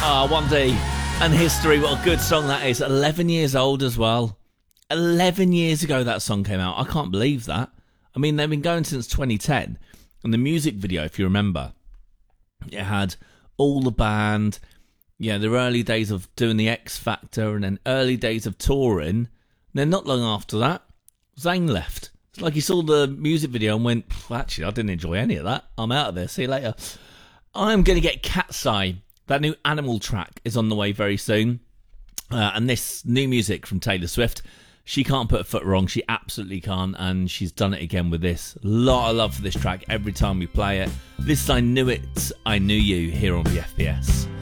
One Day and History. What a good song that is. 11 years old as well. 11 years ago that song came out. I can't believe that. I mean, they've been going since 2010. And the music video, if you remember, it had all the band, the early days of doing the X Factor, and then early days of touring. And then not long after that, Zayn left. It's like he saw the music video and went, actually, I didn't enjoy any of that. I'm out of there. See you later. I'm going to get Cat's Eye. That new Animal track is on the way very soon. And this new music from Taylor Swift, she can't put a foot wrong. She absolutely can't. And she's done it again with this. A lot of love for this track every time we play it. This is I Knew It, I Knew You here on the FBS.